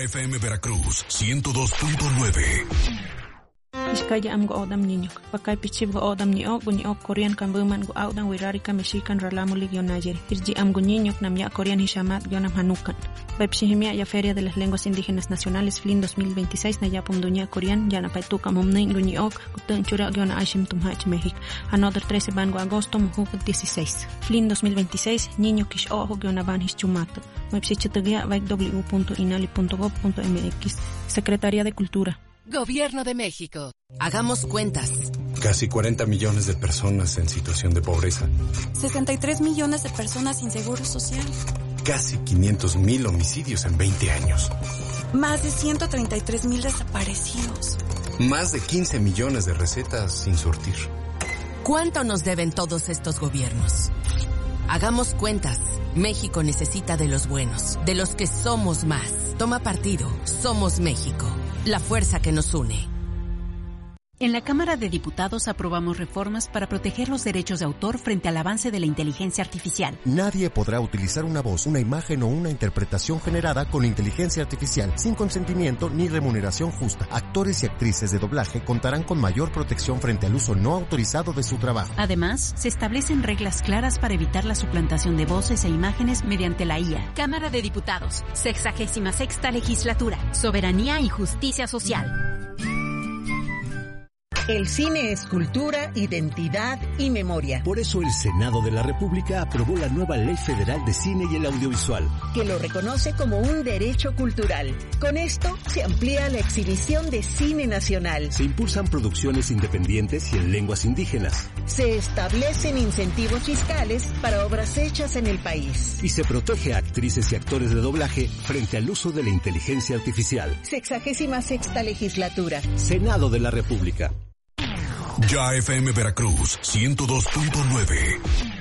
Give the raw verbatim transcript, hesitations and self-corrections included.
F M Veracruz ciento dos punto nueve. Iskaya am go odam niño. Pakay pichib go odam niño, go niño Korean kan buman go audan wirarika mexican ralamu ligyon Niger. Irji am go niño nam ya Korean hishamat gyon am hanukan. Pepsihimia ya Feria de las Lenguas Indígenas Nacionales F L I N dos mil veintiséis na ya pumdunya Korean ya na paituka momnin go niño gutun chura gyon ashim tumhach México. Another trece bango agosto muhuk dieciséis. F L I N dos mil veintiséis niño kish ojo gyon aban hischumato. Website vaik w punto inali punto gov punto m x. Secretaría de Cultura. Gobierno de México. Hagamos cuentas. Casi cuarenta millones de personas en situación de pobreza. sesenta y tres millones de personas sin seguro social. Casi quinientos mil homicidios en veinte años. Más de ciento treinta y tres mil desaparecidos. Más de quince millones de recetas sin surtir. ¿Cuánto nos deben todos estos gobiernos? Hagamos cuentas. México necesita de los buenos, de los que somos más. Toma partido. Somos México. La fuerza que nos une. En la Cámara de Diputados aprobamos reformas para proteger los derechos de autor frente al avance de la inteligencia artificial. Nadie podrá utilizar una voz, una imagen o una interpretación generada con inteligencia artificial sin consentimiento ni remuneración justa. Actores y actrices de doblaje contarán con mayor protección frente al uso no autorizado de su trabajo. Además, se establecen reglas claras para evitar la suplantación de voces e imágenes mediante la I A. Cámara de Diputados, sexagésima sexta legislatura, soberanía y justicia social. El cine es cultura, identidad y memoria. Por eso el Senado de la República aprobó la nueva Ley Federal de Cine y el Audiovisual, que lo reconoce como un derecho cultural. Con esto se amplía la exhibición de cine nacional. Se impulsan producciones independientes y en lenguas indígenas. Se establecen incentivos fiscales para obras hechas en el país. Y se protege a actrices y actores de doblaje frente al uso de la inteligencia artificial. Sexagésima sexta legislatura. Senado de la República. Ya F M Veracruz ciento dos punto nueve.